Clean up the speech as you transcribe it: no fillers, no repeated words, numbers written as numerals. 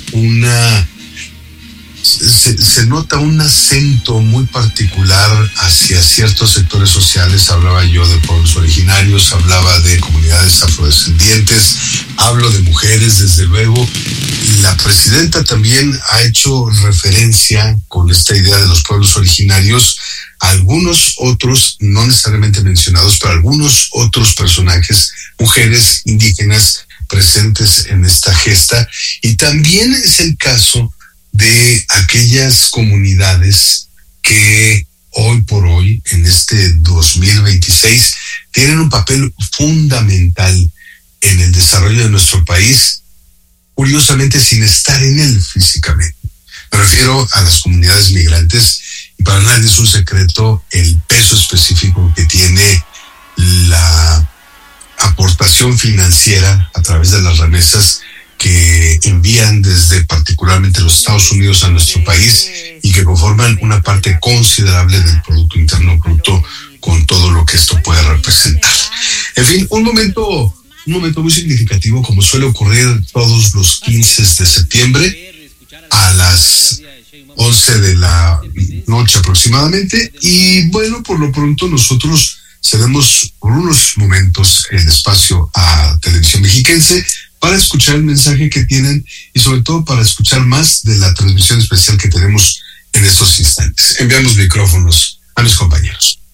se nota un acento muy particular hacia ciertos sectores sociales. Hablaba yo de pueblos originarios, hablaba de comunidades afrodescendientes, hablo de mujeres, desde luego. La presidenta también ha hecho referencia con esta idea de los pueblos originarios a algunos otros, no necesariamente mencionados, pero algunos otros personajes, mujeres indígenas presentes en esta gesta. Y también es el caso de aquellas comunidades que hoy por hoy, en este 2026, tienen un papel fundamental en el desarrollo de nuestro país, curiosamente sin estar en él físicamente. Me refiero a las comunidades migrantes, y para nadie es un secreto el peso específico que tiene la aportación financiera a través de las remesas que envían desde particularmente los Estados Unidos a nuestro país y que conforman una parte considerable del Producto Interno Bruto, con todo lo que esto puede representar. En fin, un momento muy significativo, como suele ocurrir todos los 15 de septiembre a las 11 de la noche aproximadamente. Y bueno, por lo pronto nosotros cedemos por unos momentos el espacio a Televisión Mexiquense para escuchar el mensaje que tienen y sobre todo para escuchar más de la transmisión especial que tenemos en estos instantes. Enviamos micrófonos a mis compañeros.